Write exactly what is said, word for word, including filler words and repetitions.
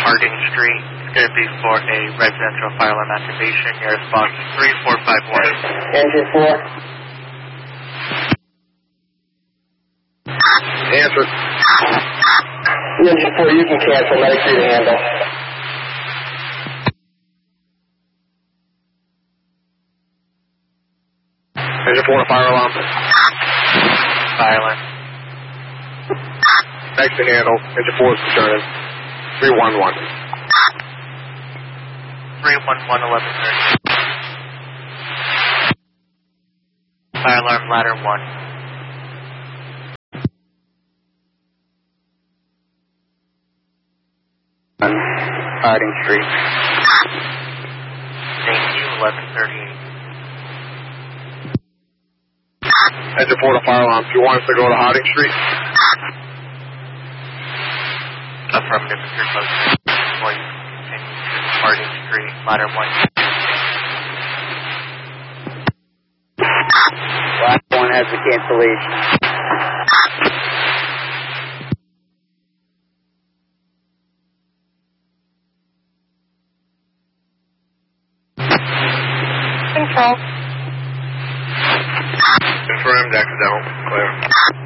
Harding Street. It's going to be for a residential fire alarm activation. Your response is three four five one. Engine four. Answer. Engine four, you can cancel. Medic three to handle. Engine four, fire alarm. Fire alarm. Next to handle. Engine four is returning. three one one. three one one, eleven thirty. Fire alarm ladder one. Harding Street. Thank you, eleven thirty-eight. Engine four to fire alarm. Do you want us to go to Harding Street? Affirmative, Mister Close. Voice continue to Harding Street, ladder one. Last one has the cancellation. Control. Confirmed, accidental. Clear.